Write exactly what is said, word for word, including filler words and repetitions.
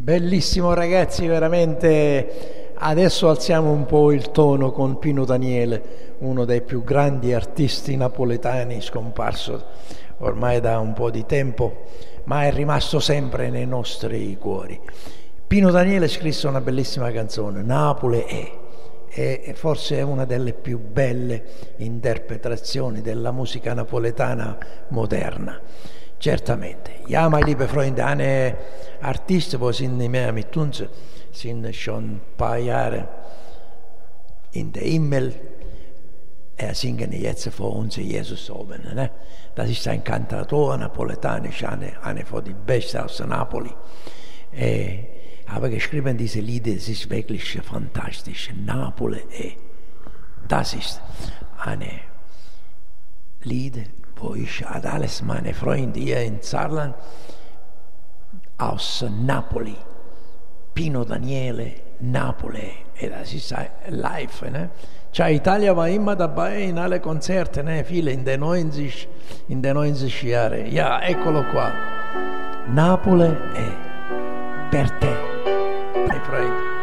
Bellissimo ragazzi, veramente. Adesso alziamo un po' il tono con Pino Daniele, uno dei più grandi artisti napoletani, scomparso ormai da un po' di tempo, ma è rimasto sempre nei nostri cuori. Pino Daniele scrisse una bellissima canzone, Napoli è, e forse è una delle più belle interpretazioni della musica napoletana moderna. Certamente. Ja, meine liebe Freunde, eine Artist, die sind nicht mehr mit uns, sind schon ein paar Jahre in der Himmel. Er singen jetzt vor uns Jesus oben. Ne? Das ist ein Cantator napoletanisch, eine, eine von den Besten aus Napoli. Äh, aber geschrieben diese Lieder, es ist wirklich fantastisch. Napoli, äh, das ist eine Lied, wo ich an alles meine Freunde hier in Saarland aus Napoli, Pino Daniele, Napoli, e das ist live. Ne? Cioè, Italia war immer dabei in alle Konzerte, ne? Viele in den neunzig, in den neunzig Jahren. Ja, eccolo qua. Napoli è per te, my friend.